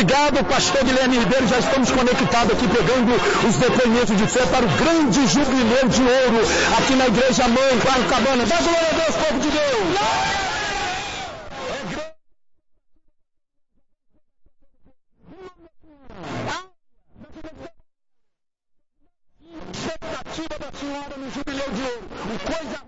Obrigado, pastor Guilherme Ribeiro. Já estamos conectados aqui, pegando os depoimentos de fé para o grande jubileu de ouro aqui na Igreja Mãe, Claro Cabana. Dá glória a Deus, povo de Deus! Expectativa da senhora no jubileu de ouro. Coisa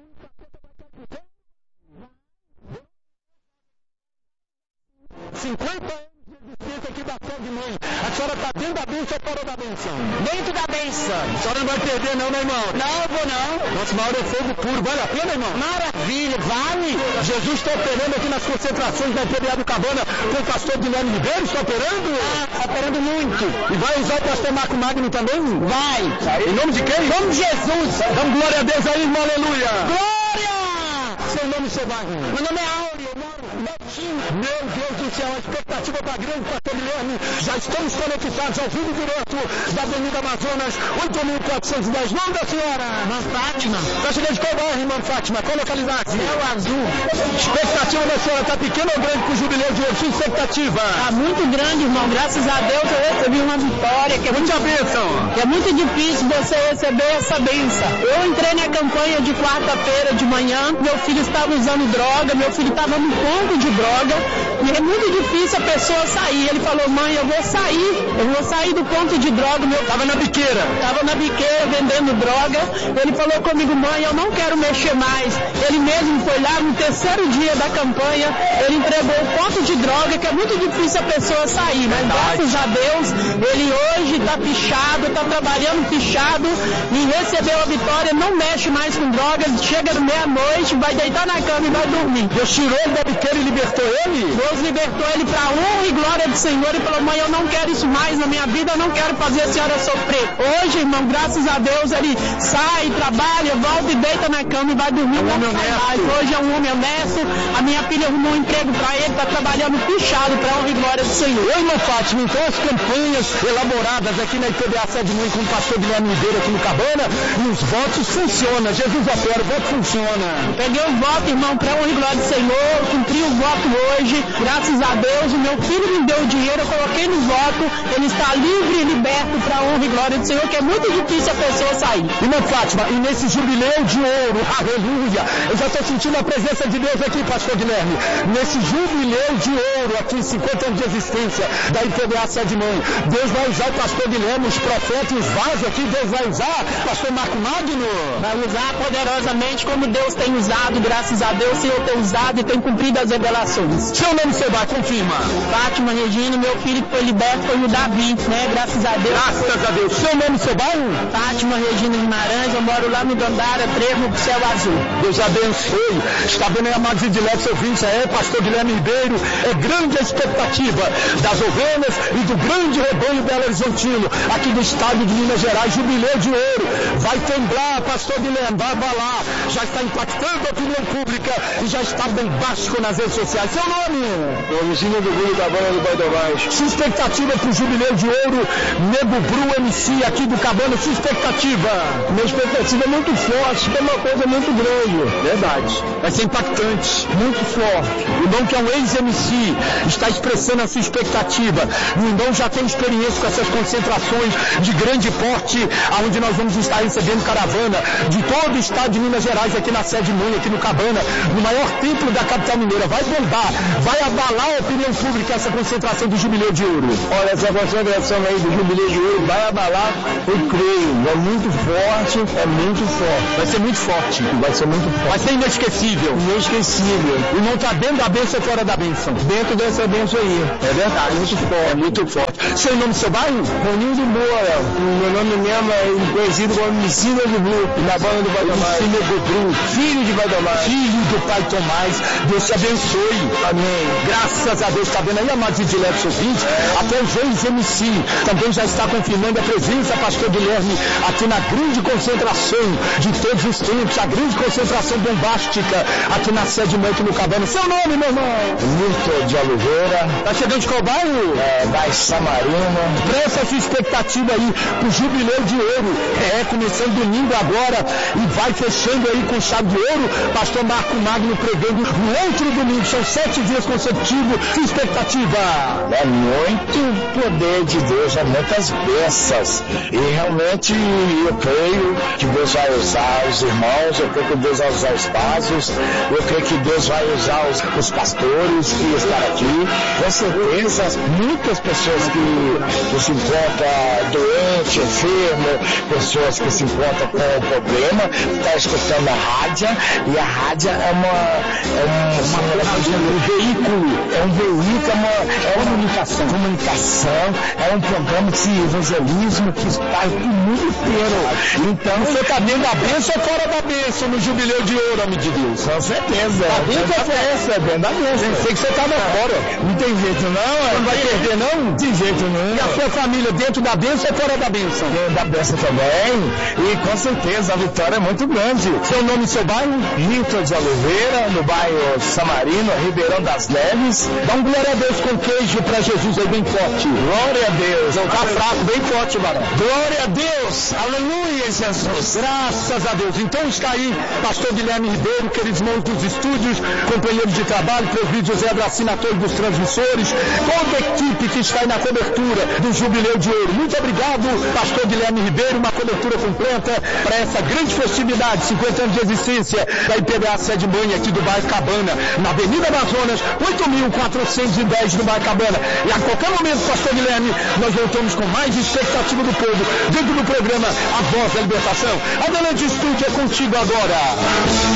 50 anos de existência aqui da Sede Mãe. A senhora está dentro da bênção ou fora da bênção? Dentro da bênção. A senhora não vai perder não, né, irmão? Não, eu vou não. Nossa, maior é fogo puro. Vale a pena, irmão? Maravilha, vale. Jesus está operando aqui nas concentrações da IPBA do Cabana com o pastor Guilherme Ribeiro. Está operando? Está operando muito. E vai usar o pastor Marco Magno também? Vai. Em nome de quem? Em nome de Jesus. Damos glória a Deus aí, irmão. Aleluia. Glória. Seu nome e seu bairro? Meu nome é Áureo, eu moro no Betinho. Meu Deus do céu, a expectativa está grande, pastor Guilherme. Já estamos conectados ao vivo direto da Avenida Amazonas, 8.410. Nome da senhora? Irmã Fátima. Está chegando de qual bairro, irmã Fátima? Qual localidade? Céu Azul. Expectativa da senhora está pequena ou grande para o jubileu de hoje? Sua expectativa? Está muito grande, irmão. Graças a Deus eu recebi uma vitória. Que é muita bênção. Que é muito difícil você receber essa bênção. Eu entrei na campanha de quarta-feira de manhã, meu filho estava usando droga, meu filho estava no ponto de droga, e é muito difícil a pessoa sair. Ele falou, mãe, eu vou sair do ponto de droga. Estava na biqueira. Estava na biqueira vendendo droga. Ele falou comigo, mãe, eu não quero mexer mais. Ele mesmo foi lá no terceiro dia da campanha, ele entregou o ponto de droga, que é muito difícil a pessoa sair, mas graças a Deus, ele hoje está pichado, está trabalhando pichado e recebeu a vitória, não mexe mais com drogas, chega no meia-noite, vai deitar na cama e vai dormir. Deus tirou ele da biqueira e libertou ele? Deus libertou ele para a honra e glória do Senhor e falou, mãe, eu não quero isso mais na minha vida, eu não quero fazer a senhora sofrer. Hoje, irmão, graças a Deus, ele sai, trabalha, volta e deita na cama e vai dormir. Hoje é um homem honesto, a minha filha arrumou um emprego para ele, está trabalhando pichado para a honra e glória do Senhor. Oi, irmã Fátima, então as campanhas elaboradas aqui na IPBA Sede Mãe com o pastor Guilherme Ribeiro aqui no Cabana, e os votos funcionam, Jesus opera, o voto funciona. Peguei o voto, irmão, para a honra e glória do Senhor, cumpri o voto hoje, graças a Deus, o meu filho me deu o dinheiro, eu coloquei no voto, ele está livre e liberto para a honra e glória do Senhor, que é muito difícil a pessoa sair. Irmã Fátima, e nesse jubileu de ouro, aleluia, eu já estou sentindo a presença de Deus aqui, pastor Guilherme, nesse jubileu de ouro aqui, 50 anos de existência da IPBA Sede Mãe, Deus vai usar o pastor Guilherme, os profetas e os vasos aqui, Deus vai usar o pastor Marco Magno? Vai usar poderosamente como Deus tem usado, graças a Deus, o Senhor tem usado e tem cumprido as revelações. Seu nome você vai, confirma. Fátima Regina, meu filho que foi liberto foi o Davi, né? Graças a Deus. Graças a Deus. Seu nome você vai? Fátima Regina Guimarães, eu moro lá no Dandara, Trevo, Céu Azul. Deus abençoe. Está vendo aí, amados e diletos ouvintes, pastor Guilherme Ribeiro, é grande a expectativa das ovelhas e do grande rebanho Belo Horizontino, aqui do estado de Minas Gerais, jubileu de ouro. Vai temblar, pastor Guilherme, vai abalar, já está impactando a opinião pública e já está bombástico nas redes sociais. Seu nome? Domicílio do Bru da Banda do Baidomais. Sua expectativa para o jubileu de ouro, Nego Bru MC aqui do Cabana, sua expectativa? Minha expectativa é muito forte, que é uma coisa muito grande. Verdade. Vai ser impactante, muito forte. O Dom, que é um ex-MC, está expressando a sua expectativa. O Dom já tem experiência com essas concentrações de grande porte, onde nós vamos estar recebendo caravana de todo o estado de Minas Gerais, aqui na Sede Mãe, aqui no Cabana, no maior templo da capital mineira. Vai bombar, vai abalar a opinião pública essa concentração do Jubileu de Ouro. Olha, essa concentração aí do Jubileu de Ouro vai abalar, eu creio. É muito forte, é muito forte. Vai ser muito forte. Vai ser muito forte. Vai ser inesquecível. Inesquecível. E não está dentro da bênção ou fora da bênção? Dentro dessa bênção aí. É verdade. Muito forte. É muito forte. Seu nome, seu bairro? Ronildo Moura. Meu nome mesmo é conhecido como Messina do Bru, na banda do Baidomais. Messina do Bru. Filho de Baidomais. Filho do Pai Tomás. Deus te abençoe. Amém. Graças a Deus. Está vendo aí, amados e diletos ouvintes? Até os ex-MC também já está confirmando a presença, pastor Guilherme, aqui na grande concentração de todos os tempos, a grande concentração bombástica aqui na Sede Mãe, aqui no Cabana. Seu nome, meu irmão? Milton de Oliveira. Tá chegando de qual bairro? Da Samarina. Presta a sua expectativa aí pro Jubileu de Ouro. Começando domingo agora e vai fechando aí com chave de ouro. Pastor Marco Magno pregando no outro domingo. São 7 dias consecutivos. receptivo. Sua expectativa? É muito poder de Deus, é muitas bênçãos. E realmente eu creio que Deus vai usar os irmãos, eu creio que Deus vai usar os pastores, eu creio que Deus vai usar os pastores que estão aqui. Com certeza, muitas pessoas que se encontram doentes, enfermos, pessoas que se encontram com um problema, estão escutando a rádio, e a rádio é um veículo, comunicação, é um programa de evangelismo que está no mundo inteiro. Então, você está dentro da bênção ou fora da bênção no Jubileu de Ouro, homem de Deus? Com certeza. Está dentro da bênção, é dentro da bênção. Sei que você estava fora. Não tem jeito não. Não vai perder não? De jeito nenhum. E a sua família dentro da bênção ou fora da bênção? Dentro da bênção também. E com certeza a vitória é muito grande. Seu nome e seu bairro? Rito de Oliveira, no bairro Samarino, Ribeirão das Neves. Dá um glória a Deus com queijo para Jesus aí bem forte. Glória a Deus. Não tá fraco, bem forte, varão. Glória a Deus. Aleluia, Jesus. Graças a Deus. Então está aí, pastor Guilherme Ribeiro, queridos irmãos dos estúdios, companheiros de trabalho, presbítero José Bracinator dos transmissores, toda a equipe que está aí na cobertura do Jubileu de Ouro. Muito obrigado, pastor Guilherme Ribeiro, uma cobertura completa para essa grande festividade, 50 anos de existência da IPBA Sede Mãe aqui do bairro Cabana, na Avenida Amazonas, 8.410 no bairro Cabana. E a qualquer momento, pastor Guilherme, nós voltamos com mais expectativa do povo dentro do programa A Voz da Libertação. Adelante, estúdio, é contigo agora.